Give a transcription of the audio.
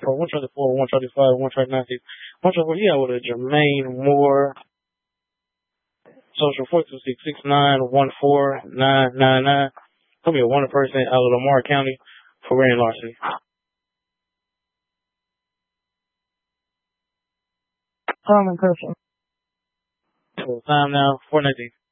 for 134, 135, 139, 134. Yeah, with a Jermaine Moore. Social 426691499. Could be a wanted person out of Lamar County for grand larceny. Common person. Time now, 419.